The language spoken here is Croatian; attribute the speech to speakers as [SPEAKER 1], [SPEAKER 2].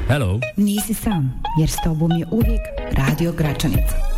[SPEAKER 1] Hello.
[SPEAKER 2] Nisi sam, jer s tobom je uvijek Radio Gračanica.